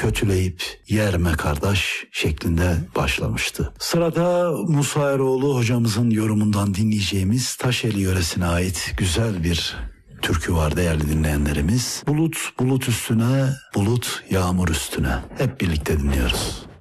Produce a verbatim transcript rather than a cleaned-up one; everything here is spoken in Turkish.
kötüleyip yerme kardeş şeklinde başlamıştı. Sırada Musa Eroğlu hocamızın yorumundan dinleyeceğimiz Taşeli yöresine ait güzel bir türkü var değerli dinleyenlerimiz. Bulut bulut üstüne, bulut yağmur üstüne. Hep birlikte dinliyoruz.